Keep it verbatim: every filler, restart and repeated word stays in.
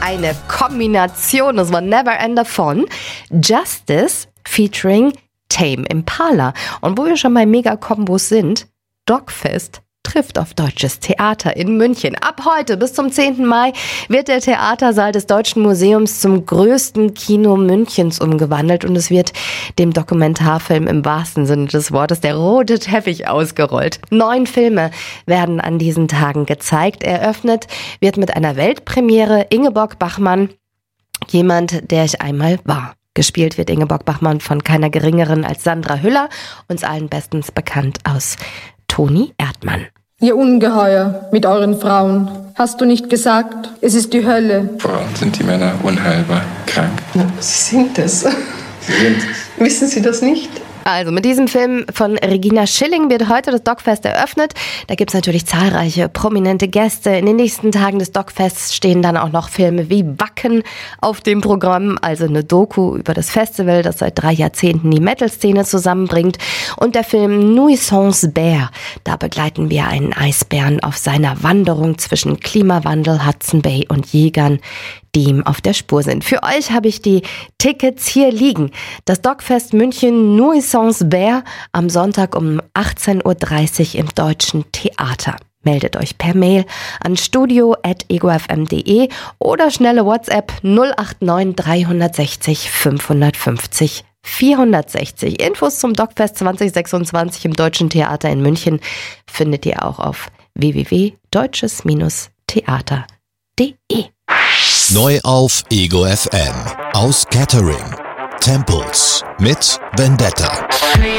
eine Kombination. Das war Never Ender von Justice featuring Tame Impala. Und wo wir schon bei Mega-Kombos sind, Dogfest trifft auf Deutsches Theater in München. Ab heute bis zum zehnten Mai wird der Theatersaal des Deutschen Museums zum größten Kino Münchens umgewandelt und es wird dem Dokumentarfilm im wahrsten Sinne des Wortes der rote Teppich ausgerollt. Neun Filme werden an diesen Tagen gezeigt. Eröffnet wird mit einer Weltpremiere Ingeborg Bachmann, Jemand, der ich einmal war. Gespielt wird Ingeborg Bachmann von keiner geringeren als Sandra Hüller, uns allen bestens bekannt aus Toni Erdmann. Ihr Ungeheuer mit euren Frauen, hast du nicht gesagt, es ist die Hölle? Frauen sind die Männer unheilbar krank. Na, Sie sind es. Sie sind es. Wissen Sie das nicht? Also mit diesem Film von Regina Schilling wird heute das Dogfest eröffnet. Da gibt es natürlich zahlreiche prominente Gäste. In den nächsten Tagen des Dogfests stehen dann auch noch Filme wie Wacken auf dem Programm, also eine Doku über das Festival, das seit drei Jahrzehnten die Metal-Szene zusammenbringt. Und der Film Nuisance Bear, da begleiten wir einen Eisbären auf seiner Wanderung zwischen Klimawandel, Hudson Bay und Jägern, die ihm auf der Spur sind. Für euch habe ich die Tickets hier liegen. Das Dogfest München Nuisance Bear am Sonntag um achtzehn Uhr dreißig im Deutschen Theater. Meldet euch per Mail an studio at ego f m punkt de oder schnelle WhatsApp null acht neun drei sechs null fünf fünf null vierhundertsechzig. Infos zum Dogfest zwanzig sechsundzwanzig im Deutschen Theater in München findet ihr auch auf w w w punkt deutsches theater punkt de. Neu auf Ego F M. Aus Catering. Temples mit Vendetta.